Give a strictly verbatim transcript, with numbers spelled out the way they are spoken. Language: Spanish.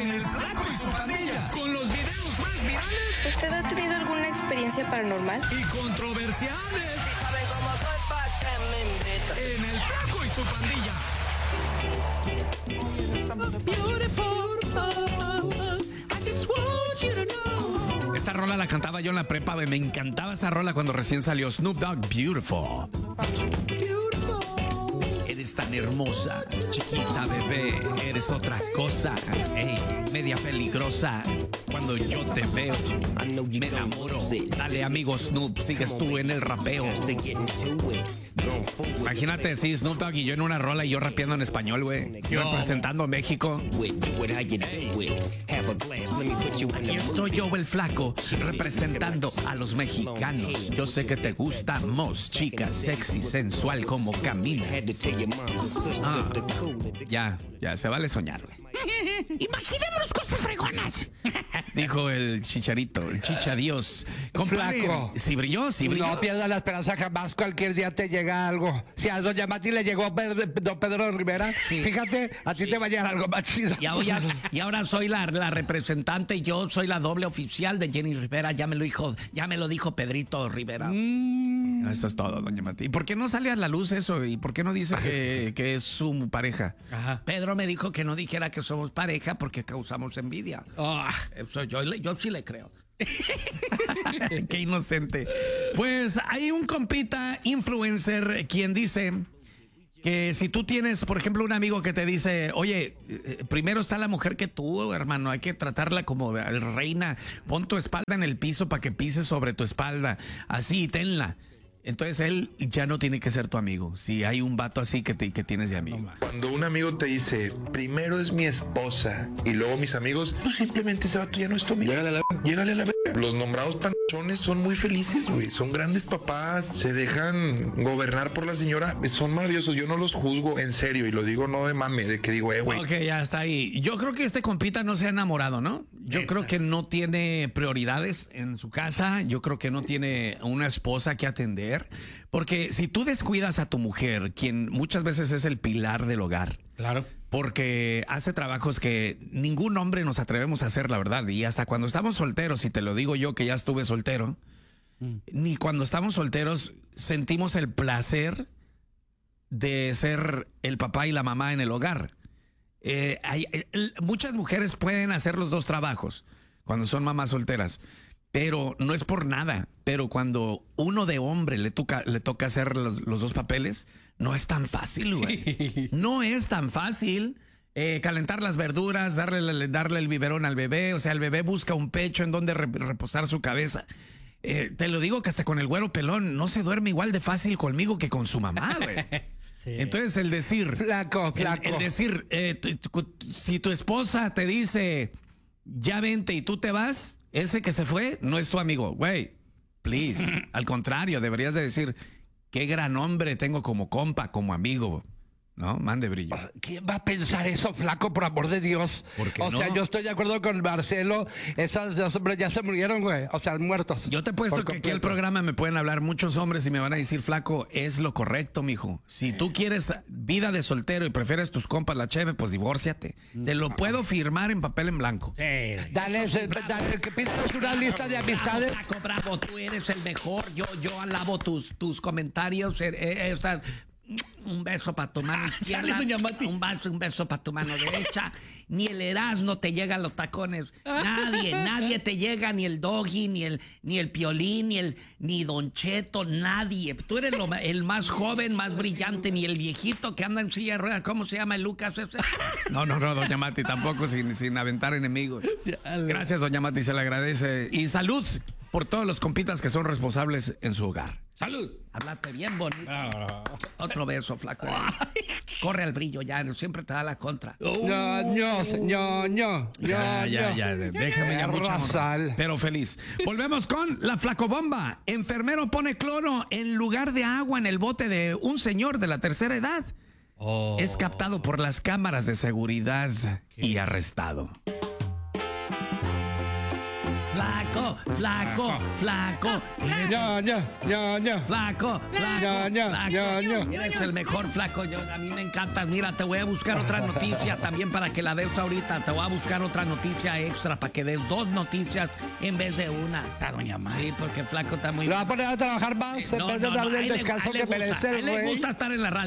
en El Flaco y su Pandilla, con los videos más virales. ¿Usted ha tenido alguna experiencia paranormal? Y controversiales. Si saben cómo soy, pa' que me invitan. En El Flaco y su Pandilla. Esta rola la cantaba yo en la prepa, me encantaba esta rola cuando recién salió. Snoop Dogg, Beautiful. Eres tan hermosa, chiquita bebé, eres otra cosa, ey, media peligrosa. Cuando yo te veo, me enamoro. Dale, amigo Snoop, sigues tú en el rapeo. Imagínate, sí, Snoop Dogg y yo en una rola y yo rapeando en español, güey. Yo representando a México. Aquí estoy yo, el flaco, representando a los mexicanos. Yo sé que te gustamos, chica sexy, sensual como camina. Ah, ya, ya, se vale soñar, güey. Imaginémonos cosas fregonas. Dijo el chicharito, el chichadios. Compadre, Flaco. ¿sí brilló? ¿Sí brilló? No pierdas la esperanza, jamás cualquier día te llega algo. Si a doña Mati le llegó Pedro- don Pedro Rivera, fíjate, a ti te va a llegar algo más chido. Y ahora, y ahora soy la, la representante y yo soy la doble oficial de Jenny Rivera. Ya me lo dijo, ya me lo dijo Pedrito Rivera. Mm. Eso es todo, doña Mati. ¿Y por qué no sale a la luz eso? ¿Y por qué no dice que, que es su pareja? Ajá. Pedro me dijo que no dijera que somos pareja porque causamos envidia. Oh. Eso yo, le- yo sí le creo. Qué inocente. Pues hay un compita influencer quien dice que si tú tienes, por ejemplo, un amigo que te dice, oye, eh, primero está la mujer que tú, hermano, hay que tratarla como reina, pon tu espalda en el piso para que pise sobre tu espalda, así, tenla. Entonces él ya no tiene que ser tu amigo. Si hay un vato así que, te, que tienes de amigo. Cuando un amigo te dice, primero es mi esposa y luego mis amigos, pues simplemente ese vato ya no es tu amigo. Llégale a la, llégale a la verga. Los nombrados panchones son muy felices, güey. Son grandes papás, se dejan gobernar por la señora. Son maravillosos. Yo no los juzgo en serio y lo digo no de mame, de que digo, eh, güey. Ok, ya está ahí. Yo creo que este compita no se ha enamorado, ¿no? Yo creo que no tiene prioridades en su casa. Yo creo que no tiene una esposa que atender. Porque si tú descuidas a tu mujer, quien muchas veces es el pilar del hogar, Claro. porque hace trabajos que ningún hombre nos atrevemos a hacer, la verdad. Y hasta cuando estamos solteros, y te lo digo yo que ya estuve soltero, mm. ni cuando estamos solteros sentimos el placer de ser el papá y la mamá en el hogar. Eh, hay, el, muchas mujeres pueden hacer los dos trabajos cuando son mamás solteras, pero no es por nada. Pero cuando uno de hombre le toca, le toca hacer los, los dos papeles, no es tan fácil, güey. No es tan fácil. Eh, calentar las verduras, darle, darle el biberón al bebé. O sea, el bebé busca un pecho en donde reposar su cabeza. Eh, te lo digo que hasta con el güero pelón no se duerme igual de fácil conmigo que con su mamá, güey. Sí. Entonces el decir, Flaco, flaco. El, el decir, eh, tu, tu, si tu esposa te dice, ya vente y tú te vas, ese que se fue no es tu amigo, güey. Please. Al contrario, deberías de decir, qué gran hombre tengo como compa, como amigo. No, mande brillo. ¿Quién va a pensar eso, flaco, por amor de Dios? ¿Por qué o no? sea, yo estoy de acuerdo con Marcelo. Esas dos hombres ya se murieron, güey. O sea, muertos. Yo te he puesto que aquí al programa me pueden hablar muchos hombres y me van a decir, flaco, es lo correcto, mijo. Si tú quieres vida de soltero y prefieres tus compas la cheve, pues divórciate. Te lo puedo firmar en papel en blanco. Sí. Dale, ese, dale, que pidas una lista de amistades. Bravo, flaco, bravo, tú eres el mejor. Yo, yo alabo tus, tus comentarios. Eh, eh, estás... Un beso para tu mano izquierda, un beso, un beso para tu mano derecha. Ni el Erasmo te llega a los tacones. Nadie, nadie te llega, ni el Doggy, ni el, ni el Piolín, ni el, ni Don Cheto, nadie. Tú eres lo, el más joven, más brillante, ni el viejito que anda en silla de ruedas. ¿Cómo se llama el Lucas ese? No, no, no, doña Mati, tampoco sin, sin aventar enemigos. Gracias, doña Mati, se le agradece. Y salud por todos los compitas que son responsables en su hogar. Salud. Háblate bien bonito. Oh. Otro beso, flaco. Corre al brillo ya, siempre te da la contra. No, no, no, no. Ya, ya, ya. Déjame ya mucha honra. Rosal. Pero feliz. Volvemos con la flacobomba. Enfermero pone cloro en lugar de agua en el bote de un señor de la tercera edad. Oh. Es captado por las cámaras de seguridad y arrestado. Flaco, flaco. flaco, flaco. Eres- ño, ño, ño, ño. Flaco, flaco, ño, ño, flaco. ño, ño. Eres el mejor flaco. Yo, a mí me encanta. Mira, te voy a buscar otra noticia también para que la des ahorita. Te voy a buscar otra noticia extra para que des dos noticias en vez de una. Esa doña Mari. Sí, porque flaco está muy... Lo va a poner a trabajar más en No, vez de no, no, darle a el él le- descanso a él le que gusta, merece a el él le güey. gusta estar en la radio.